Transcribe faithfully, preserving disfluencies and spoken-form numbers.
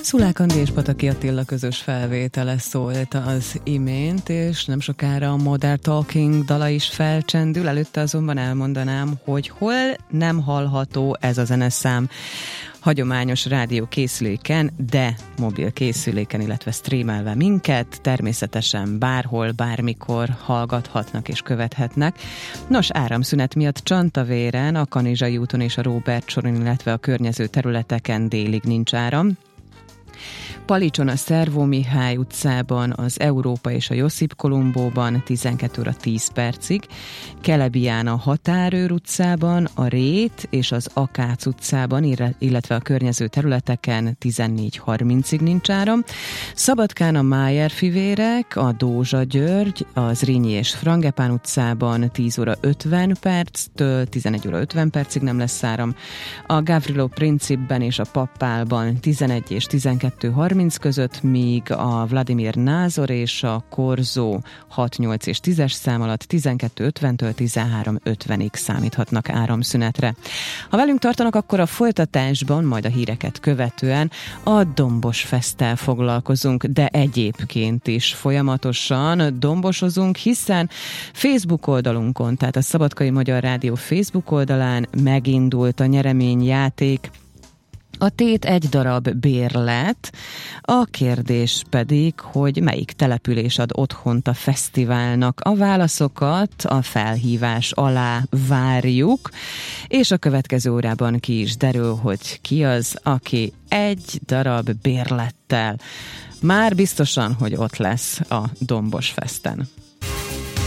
Szulák Andi és Pataki Attila közös felvétele szólt az imént, és nem sokára a Modern Talking dala is felcsendül, előtte azonban elmondanám, hogy hol nem hallható ez a zeneszám hagyományos rádiókészüléken, de mobil készüléken, illetve streamelve minket, természetesen bárhol, bármikor hallgathatnak és követhetnek. Nos, áramszünet miatt Csantavéren, a Kanizsai úton és a Róbert soron, illetve a környező területeken délig nincs áram. Palicson a Szervó Mihály utcában, az Európa és a Josip Kolumbóban tizenkét óra tíz percig, Kelebián a Határőr utcában, a Rét és az Akác utcában, illetve a környező területeken tizennégy harmincig nincs áram. Szabadkán a Májer fivérek, a Dózsa György, az Zrínyi és Frangepán utcában tíz óra ötven perctől tizenegy óra ötven percig nem lesz áram. A Gavrilo Principben és a Pappálban tizenegy és tizenkettő harminc között, míg a Vladimir Názor és a Korzó hat nyolc és tízes szám alatt tizenkettő ötventől tizenhárom ötvenig számíthatnak áramszünetre. Ha velünk tartanak, akkor a folytatásban, majd a híreket követően a Dombos Festtel foglalkozunk, de egyébként is folyamatosan dombosozunk, hiszen Facebook oldalunkon, tehát a Szabadkai Magyar Rádió Facebook oldalán megindult a nyereményjáték. A tét egy darab bérlet, a kérdés pedig, hogy melyik település ad otthont a fesztiválnak. A válaszokat a felhívás alá várjuk, és a következő órában ki is derül, hogy ki az, aki egy darab bérlettel már biztosan, hogy ott lesz a Dombos Festen.